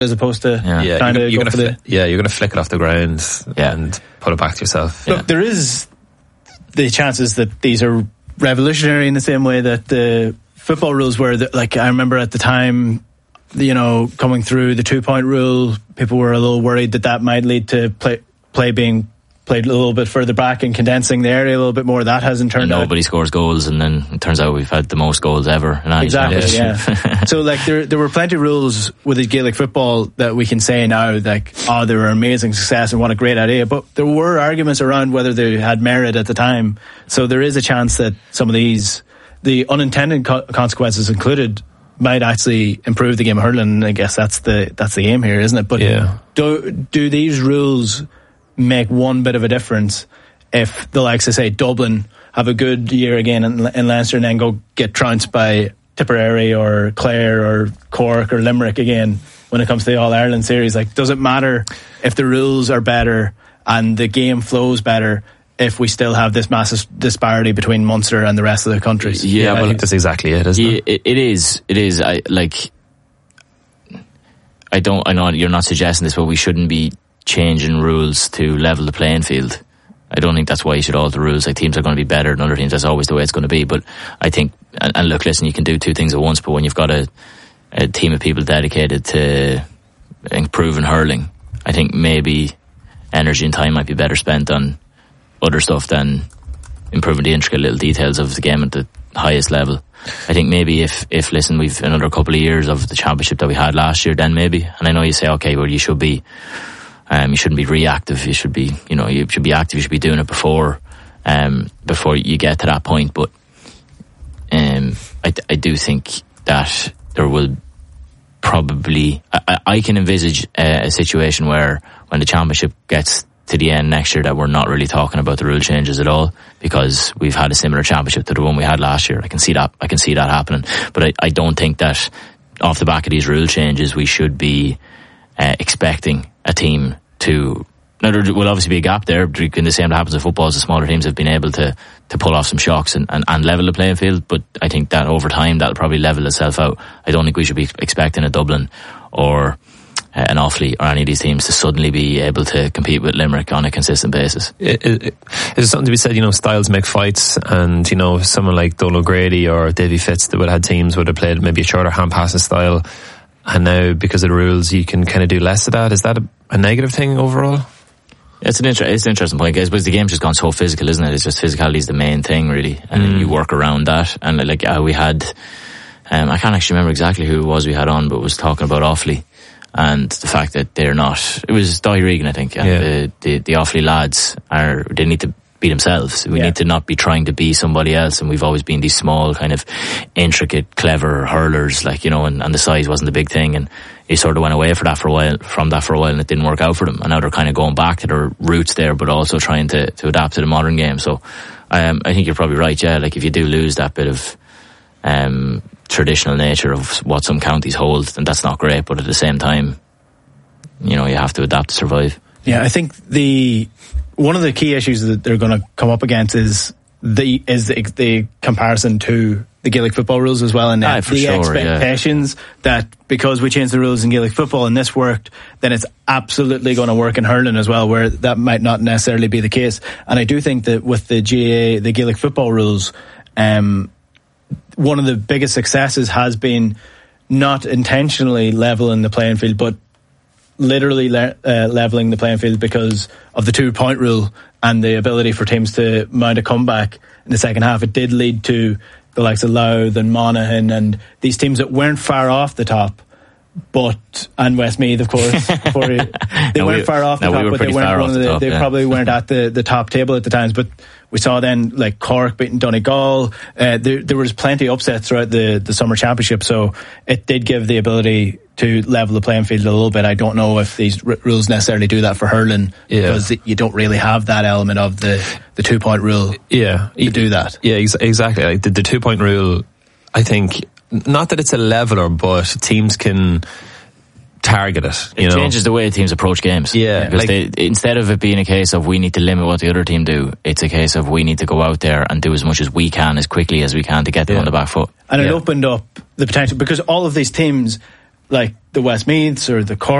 as opposed to trying to go for the... Yeah, you're going to flick it off the ground and put it back to yourself. Look, there is the chances that these are revolutionary in the same way that the football rules were. Like, I remember at the time, you know, coming through the 2-point rule, people were a little worried that might lead to play being played a little bit further back and condensing the area a little bit more. That hasn't turned out. Nobody scores goals, and then it turns out we've had the most goals ever in any championship. Yeah. So like there were plenty of rules with the Gaelic football that we can say now, like, oh, they were amazing success and what a great idea, but there were arguments around whether they had merit at the time. So there is a chance that some of these, the unintended consequences included, might actually improve the game of hurling. I guess that's the aim here, isn't it? But do these rules make one bit of a difference if the likes of, say, Dublin have a good year again in Leinster and then go get trounced by Tipperary or Clare or Cork or Limerick again when it comes to the All-Ireland series? Like, does it matter if the rules are better and the game flows better if we still have this massive disparity between Munster and the rest of the countries? Yeah, well, that's exactly it, isn't it? It is. I know you're not suggesting this, but we shouldn't be changing rules to level the playing field. I don't think that's why you should alter rules. Like, teams are going to be better than other teams. That's always the way it's going to be. But I think, and look, listen, you can do two things at once, but when you've got a team of people dedicated to improving hurling, I think maybe energy and time might be better spent on other stuff than improving the intricate little details of the game at the highest level. I think maybe if listen, we've another couple of years of the championship that we had last year, then maybe. And I know you say, okay, well, you should be, you shouldn't be reactive. You should be, you should be active. You should be doing it before you get to that point. But I do think that there will probably, I can envisage a situation where when the championship gets to the end next year that we're not really talking about the rule changes at all, because we've had a similar championship to the one we had last year. I can see that happening. But I don't think that off the back of these rule changes we should be expecting a team to... Now, there will obviously be a gap there. In the same that happens in football, as the smaller teams have been able to pull off some shocks and level the playing field. But I think that over time that'll probably level itself out. I don't think we should be expecting a Dublin or an Offaly or any of these teams to suddenly be able to compete with Limerick on a consistent basis. There's something to be said, styles make fights, and someone like Donald Grady or Davy Fitz that would have had teams would have played maybe a shorter hand passing style, and now because of the rules you can kind of do less of that. Is that a negative thing overall? It's an interesting point, guys, because the game's just gone so physical, isn't it? It's just physicality is the main thing, really, and you work around that. And like we had, I can't actually remember exactly who it was we had on, but was talking about Offaly and the fact that they're not. It was Dáithí Regan, I think. And the Offaly lads they need to be themselves. We need to not be trying to be somebody else, and we've always been these small, kind of intricate, clever hurlers, like, and the size wasn't the big thing, and he sort of went away from that for a while, and it didn't work out for them. And now they're kind of going back to their roots there, but also trying to adapt to the modern game. So I think you're probably right. Yeah, like if you do lose that bit of traditional nature of what some counties hold, then that's not great. But at the same time, you have to adapt to survive. Yeah, I think one of the key issues that they're going to come up against is the comparison to the Gaelic football rules as well, and the expectations that because we changed the rules in Gaelic football and this worked, then it's absolutely going to work in hurling as well, where that might not necessarily be the case. And I do think that with the GAA, the Gaelic football rules, one of the biggest successes has been not intentionally leveling the playing field, but literally leveling the playing field because of the 2-point rule and the ability for teams to mount a comeback in the second half. It did lead to the likes of Louth and Monaghan and these teams that weren't far off the top, and Westmeath, of course. They weren't far off the top, but they weren't they probably weren't at the top table at the times. But we saw then like Cork beating Donegal. There was plenty of upsets throughout the summer championship, so it did give the ability to level the playing field a little bit. I don't know if these rules necessarily do that for hurling, because you don't really have that element of the 2-point rule to do that. Yeah, exactly. Like the 2-point rule, I think, not that it's a leveler, but teams can target it. It changes the way teams approach games. Yeah. Because instead of it being a case of we need to limit what the other team do, it's a case of we need to go out there and do as much as we can, as quickly as we can, to get them on the back foot. And it opened up the potential, because all of these teams, like the Westmeaths or the Cork